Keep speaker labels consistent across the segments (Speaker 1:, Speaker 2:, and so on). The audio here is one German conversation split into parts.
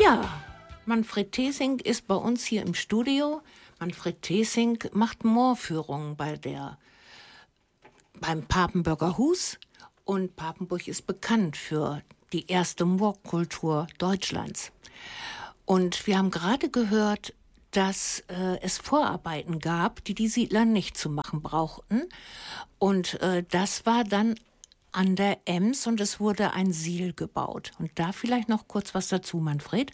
Speaker 1: Ja, Manfred Thesing ist bei uns hier im Studio. Manfred Thesing macht Moorführungen beim Papenburger Hus. Und Papenburg ist bekannt für die erste Moorkultur Deutschlands. Und wir haben gerade gehört, dass es Vorarbeiten gab, die Siedler nicht zu machen brauchten. Und das war dann an der Ems und es wurde ein Siel gebaut. Und da vielleicht noch kurz was dazu, Manfred?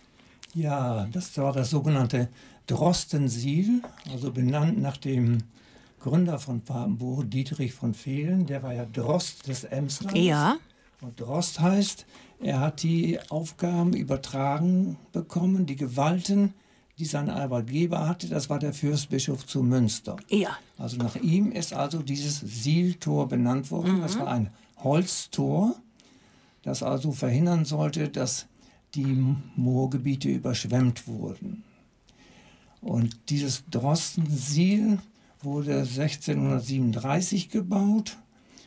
Speaker 2: Ja, das war das sogenannte Drostensiel, also benannt nach dem Gründer von Papenburg, Dietrich von Velen. Der war ja Drost des Emslands.
Speaker 1: Ja.
Speaker 2: Und Drost heißt, er hat die Aufgaben übertragen bekommen, die Gewalten, die sein Arbeitgeber hatte. Das war der Fürstbischof zu Münster.
Speaker 1: Ja.
Speaker 2: Also nach ihm ist also dieses Sieltor benannt worden. Das war ein Holztor, das also verhindern sollte, dass die Moorgebiete überschwemmt wurden. Und dieses Drostensiel wurde 1637 gebaut.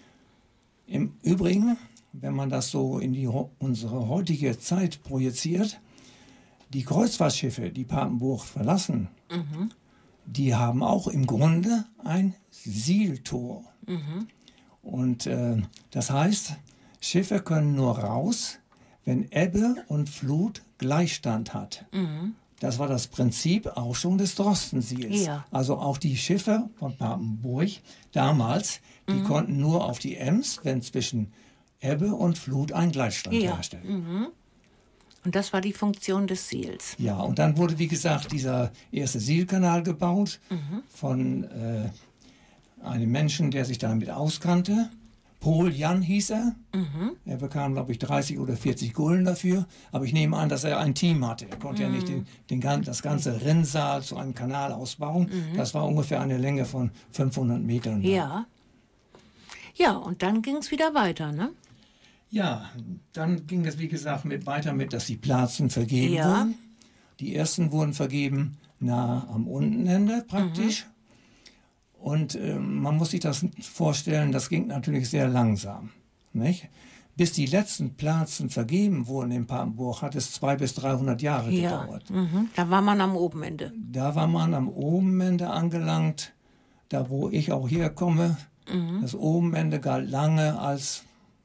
Speaker 2: Im Übrigen, wenn man das so in unsere heutige Zeit projiziert, die Kreuzfahrtschiffe, die Papenburg verlassen, die haben auch im Grunde ein Sieltor. Und das heißt, Schiffe können nur raus, wenn Ebbe und Flut Gleichstand hat. Das war das Prinzip auch schon des Drostensiels.
Speaker 1: Ja.
Speaker 2: Also auch die Schiffe von Papenburg damals, die konnten nur auf die Ems, wenn zwischen Ebbe und Flut ein Gleichstand herrschte.
Speaker 1: Und das war die Funktion des Siels.
Speaker 2: Ja, und dann wurde, wie gesagt, dieser erste Sielkanal gebaut von einem Menschen, der sich damit auskannte. Paul Jan hieß er. Er bekam, glaube ich, 30 oder 40 Gulden dafür. Aber ich nehme an, dass er ein Team hatte. Er konnte ja nicht das ganze Rinnsal zu einem Kanal ausbauen. Das war ungefähr eine Länge von 500 Metern.
Speaker 1: Ja. Ja, und dann ging es wieder weiter, ne?
Speaker 2: Ja, dann ging es, wie gesagt, weiter mit, dass die Plazen vergeben wurden. Die ersten wurden vergeben nah am Untenende praktisch. Und man muss sich das vorstellen, das ging natürlich sehr langsam. Nicht? Bis die letzten Plazen vergeben wurden in Papenburg, hat es 200 bis 300 Jahre gedauert.
Speaker 1: Da war man am Obenende.
Speaker 2: Da war man am Obenende angelangt, da wo ich auch herkomme. Das Obenende galt lange als,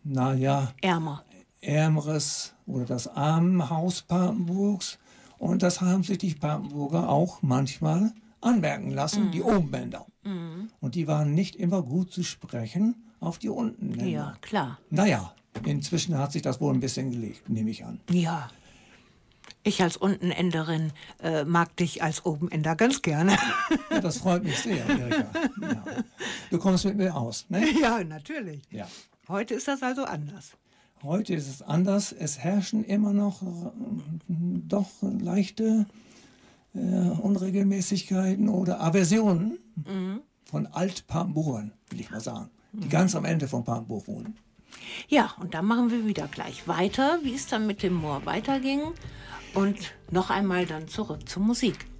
Speaker 2: ärmeres oder das Armenhaus Papenburgs. Und das haben sich die Papenburger auch manchmal anmerken lassen, die Obenländer. Und die waren nicht immer gut zu sprechen auf die Untenländer.
Speaker 1: Ja, klar.
Speaker 2: Naja, inzwischen hat sich das wohl ein bisschen gelegt, nehme ich an.
Speaker 1: Ja. Ich als Untenenderin mag dich als Obenender ganz gerne.
Speaker 2: Ja, das freut mich sehr, Erika. Ja. Du kommst mit mir aus, ne?
Speaker 1: Ja, natürlich.
Speaker 2: Ja.
Speaker 1: Heute ist das also anders.
Speaker 2: Heute ist es anders. Es herrschen immer noch doch leichte Unregelmäßigkeiten oder Aversionen von Alt-Papenburgern, will ich mal sagen, die ganz am Ende von Papenburg wohnen.
Speaker 1: Ja, und dann machen wir wieder gleich weiter, wie es dann mit dem Moor weiterging. Und noch einmal dann zurück zur Musik.